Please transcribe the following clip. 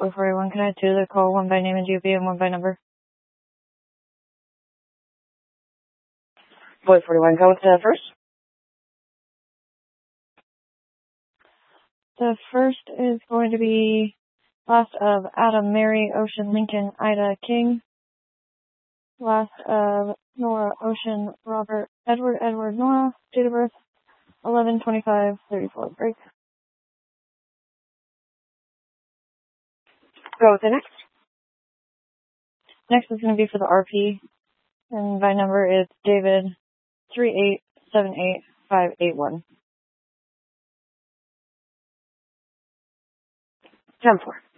441, can I do the call one by name and GOP and one by number? 441, go with the first. The first is going to be last of Adam, Mary, Ocean, Lincoln, Ida, King. Last of Nora, Ocean, Robert, Edward, Nora. Date of birth 11/25/34. Break. Go with the next. Next is going to be for the RP, and by number is David 3878581. 10-4.